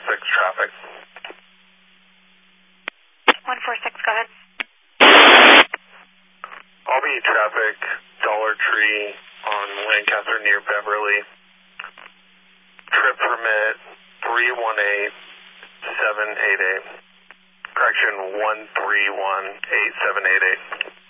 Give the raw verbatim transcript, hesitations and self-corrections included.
six traffic. one four six, go ahead. I'll be traffic, Dollar Tree on Lancaster near Beverly. Trip permit three one eight seven eight eight. Correction, one three one eight seven eight eight.